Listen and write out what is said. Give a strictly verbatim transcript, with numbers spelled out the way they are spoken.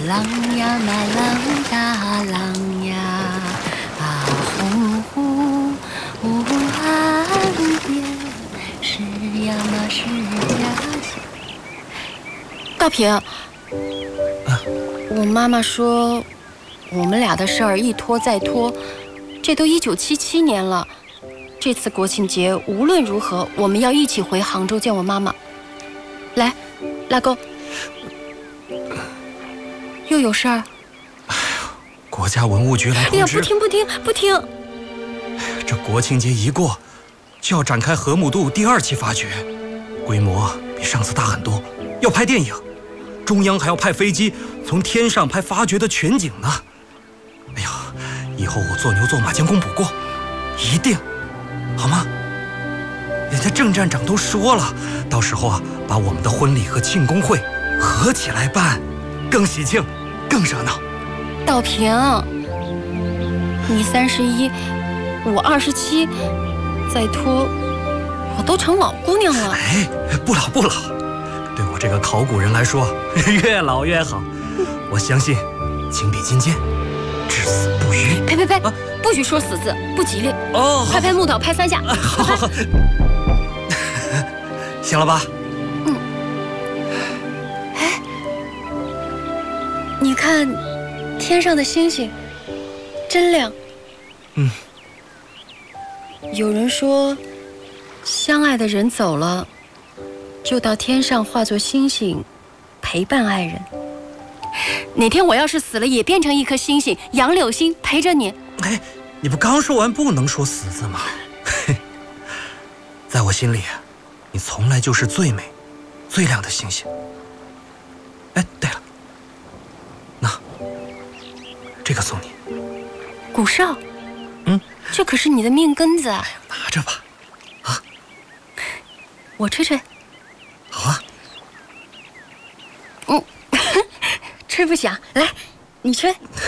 浪呀嘛浪大浪呀，啊洪湖无岸边，是呀嘛是呀。大平，啊，我妈妈说，我们俩的事儿一拖再拖，这都一九七七年了。这次国庆节无论如何，我们要一起回杭州见我妈妈。来，拉钩。又有事儿？ 哎呀，国家文物局来通知。 哎呀，不听不听不听！ 这国庆节一过，就要展开河姆渡第二期发掘，规模比上次大很多，要拍电影，中央还要派飞机从天上拍发掘的全景呢。哎呀，以后我做牛做马将功补过，一定，好吗？人家郑站长都说了，到时候啊，把我们的婚礼和庆功会合起来办，更喜庆，更热闹。 道平，你三十一，我二十七，再拖，我都成老姑娘了。 哎，不老不老，对我这个考古人来说，越老越好。我相信，情比金坚，至死不渝。 呸呸呸！啊、不许说死字，不吉利。 哦， 快拍木头，拍三下。 啊、好好好。行了吧？ 嗯。哎，你看，天上的星星真亮。 嗯。 有人说，相爱的人走了，就到天上化作星星，陪伴爱人。哪天我要是死了，也变成一颗星星，杨柳星陪着你。 哎，你不刚说完不能说死字吗？在我心里，你从来就是最美、最亮的星星。哎，对了，那这个送你。 古哨， 嗯， 这可是你的命根子啊！ 哎呀，拿着吧，啊， 我吹吹。 好啊。 嗯，吹不响，来，你吹。